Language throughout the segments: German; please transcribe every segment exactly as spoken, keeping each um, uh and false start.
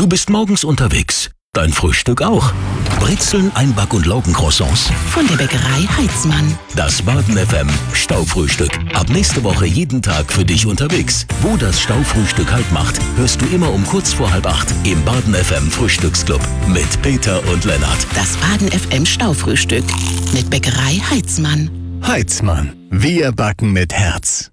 Du bist morgens unterwegs. Dein Frühstück auch. Brezeln, Einback- und Laugencroissants von der Bäckerei Heitzmann. Das Baden F M Staufrühstück. Ab nächste Woche jeden Tag für dich unterwegs. Wo das Staufrühstück Halt macht, hörst du immer um kurz vor halb acht im Baden F M Frühstücksclub mit Peter und Lennart. Das Baden F M Staufrühstück mit Bäckerei Heitzmann. Heitzmann. Wir backen mit Herz.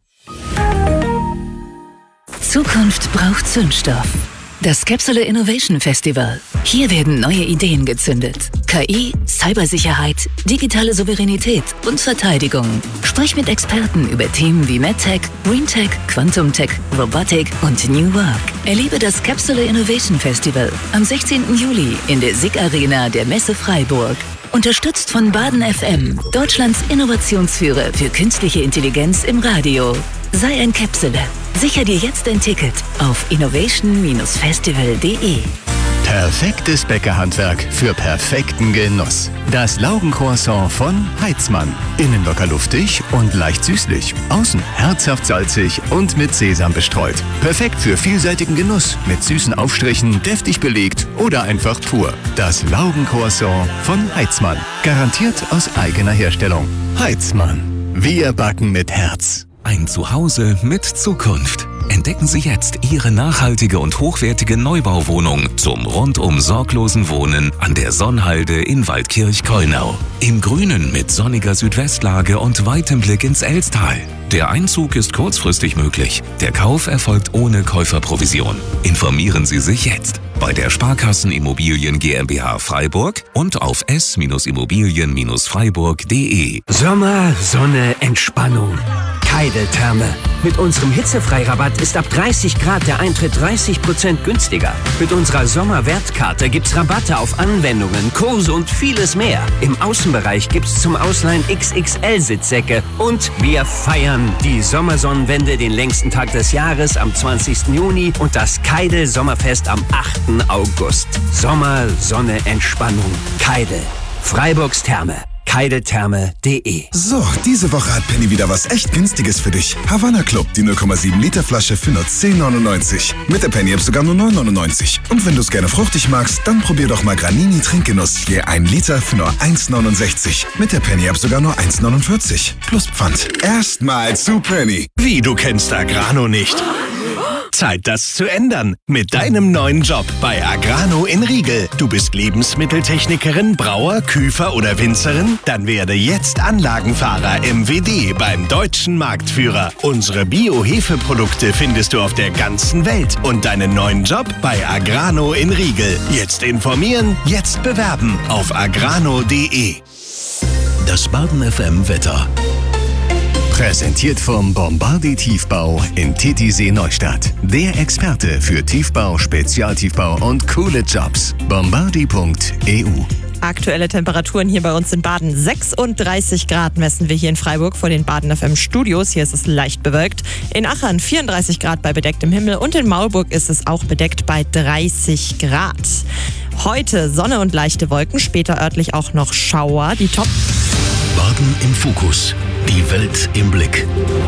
Zukunft braucht Zündstoff. Das Capsule Innovation Festival. Hier werden neue Ideen gezündet. K I, Cybersicherheit, digitale Souveränität und Verteidigung. Sprich mit Experten über Themen wie MedTech, GreenTech, QuantumTech, Robotik und New Work. Erlebe das Capsule Innovation Festival am sechzehnten Juli in der S I G Arena der Messe Freiburg. Unterstützt von Baden F M, Deutschlands Innovationsführer für künstliche Intelligenz im Radio. Sei ein Capsule. Sicher dir jetzt ein Ticket auf innovation Bindestrich festival punkt de. Perfektes Bäckerhandwerk für perfekten Genuss. Das Laugencroissant von Heitzmann. Innen locker luftig und leicht süßlich. Außen herzhaft salzig und mit Sesam bestreut. Perfekt für vielseitigen Genuss mit süßen Aufstrichen, deftig belegt oder einfach pur. Das Laugencroissant von Heitzmann. Garantiert aus eigener Herstellung. Heitzmann. Wir backen mit Herz. Ein Zuhause mit Zukunft. Entdecken Sie jetzt Ihre nachhaltige und hochwertige Neubauwohnung zum rundum sorglosen Wohnen an der Sonnhalde in Waldkirch-Kölnau. Im Grünen mit sonniger Südwestlage und weitem Blick ins Elstal. Der Einzug ist kurzfristig möglich. Der Kauf erfolgt ohne Käuferprovision. Informieren Sie sich jetzt bei der Sparkassen Immobilien GmbH Freiburg und auf s Immobilien Freiburg punkt de. Sommer, Sonne, Entspannung. Keidel-Therme. Mit unserem Hitzefreirabatt ist ab dreißig Grad der Eintritt dreißig Prozent günstiger. Mit unserer Sommerwertkarte gibt's Rabatte auf Anwendungen, Kurse und vieles mehr. Im Außenbereich gibt's zum Ausleihen X X L-Sitzsäcke. Und wir feiern die Sommersonnenwende, den längsten Tag des Jahres am zwanzigsten Juni und das Keidel-Sommerfest am achten August. Sommer, Sonne, Entspannung. Keidel. Freiburgs Therme. Keideltherme punkt de. So, diese Woche hat Penny wieder was echt Günstiges für dich. Havanna Club, die null Komma sieben Liter Flasche für nur zehn neunundneunzig. Mit der Penny App sogar nur neun neunundneunzig. Und wenn du es gerne fruchtig magst, dann probier doch mal Granini Trinkgenuss. Je ein Liter für nur eins neunundsechzig. Mit der Penny App sogar nur eins neunundvierzig. Plus Pfand. Erstmal zu Penny. Wie, du kennst Agrano nicht? Zeit, das zu ändern. Mit deinem neuen Job bei Agrano in Riegel. Du bist Lebensmitteltechnikerin, Brauer, Küfer oder Winzerin? Dann werde jetzt Anlagenfahrer M W D beim deutschen Marktführer. Unsere Bio-Hefeprodukte findest du auf der ganzen Welt. Und deinen neuen Job bei Agrano in Riegel. Jetzt informieren, jetzt bewerben auf agrano punkt de. Das Baden F M Wetter. Präsentiert vom Bombardier Tiefbau in Titisee Neustadt. Der Experte für Tiefbau, Spezialtiefbau und coole Jobs. bombardier punkt e u. Aktuelle Temperaturen hier bei uns in Baden. sechsunddreißig Grad messen wir hier in Freiburg vor den Baden F M Studios. Hier ist es leicht bewölkt. In Achern vierunddreißig Grad bei bedecktem Himmel und in Maulburg ist es auch bedeckt bei dreißig Grad. Heute Sonne und leichte Wolken, später örtlich auch noch Schauer. Die Top Baden im Fokus. Die Welt im Blick.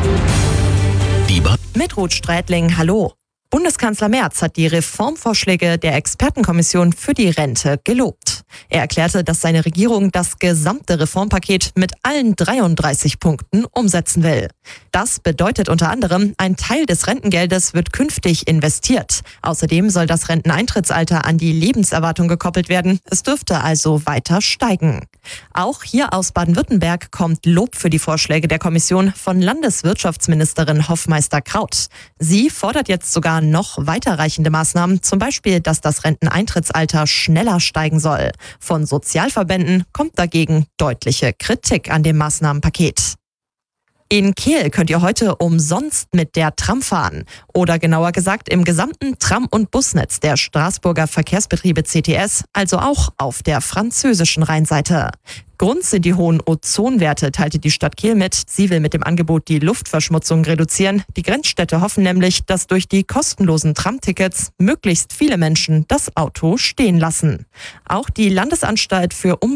Die ba- Mit Ruth Strätling, hallo. Bundeskanzler Merz hat die Reformvorschläge der Expertenkommission für die Rente gelobt. Er erklärte, dass seine Regierung das gesamte Reformpaket mit allen dreiunddreißig Punkten umsetzen will. Das bedeutet unter anderem, ein Teil des Rentengeldes wird künftig investiert. Außerdem soll das Renteneintrittsalter an die Lebenserwartung gekoppelt werden. Es dürfte also weiter steigen. Auch hier aus Baden-Württemberg kommt Lob für die Vorschläge der Kommission von Landeswirtschaftsministerin Hoffmeister-Kraut. Sie fordert jetzt sogar noch weiterreichende Maßnahmen, zum Beispiel, dass das Renteneintrittsalter schneller steigen soll. Von Sozialverbänden kommt dagegen deutliche Kritik an dem Maßnahmenpaket. In Kehl könnt ihr heute umsonst mit der Tram fahren. Oder genauer gesagt im gesamten Tram- und Busnetz der Straßburger Verkehrsbetriebe C T S, also auch auf der französischen Rheinseite. Grund sind die hohen Ozonwerte, teilte die Stadt Kehl mit. Sie will mit dem Angebot die Luftverschmutzung reduzieren. Die Grenzstädte hoffen nämlich, dass durch die kostenlosen Tramtickets möglichst viele Menschen das Auto stehen lassen. Auch die Landesanstalt für Umwelt